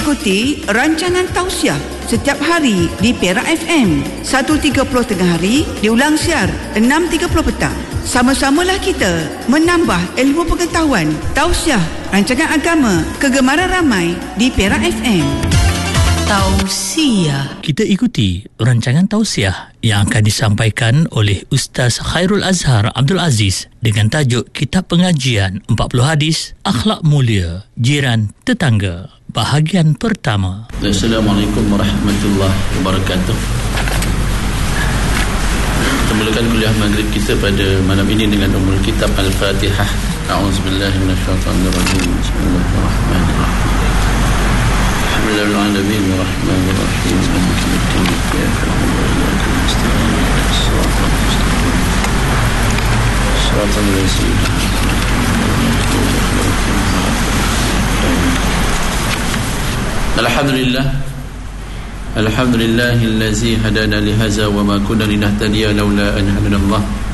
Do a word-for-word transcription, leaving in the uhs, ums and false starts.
ikuti rancangan tausiah setiap hari di Perak F M satu tiga puluh tengah hari, diulang siar enam tiga puluh petang. Sama-samalah kita menambah ilmu pengetahuan. Tausiah, rancangan agama kegemaran ramai di Perak F M. Tausiah. Kita ikuti rancangan tausiah yang akan disampaikan oleh Ustaz Khairul Azhar Abdul Aziz dengan tajuk Kitab Pengajian empat puluh Hadis Akhlak Mulia Jiran Tetangga, bahagian pertama. Assalamualaikum warahmatullahi wabarakatuh. Kita mulakan kuliah maghrib kita pada malam ini dengan umul kitab Al-Fatihah. A'udzubillahi minasyaitonirrajim. Bismillahirrahmanirrahim. Alhamdulillahirrahmanirrahim. Rahmanirrahim. Maliki yaumiddin. Iyyaka na'budu wa iyyaka nasta'in. Shiratal mustaqim. Shiratal ladzina Alhamdulillah. Alhamdulillahillazi hadana lihaza wa ma kunna linahtadiya laula an hadana Allah.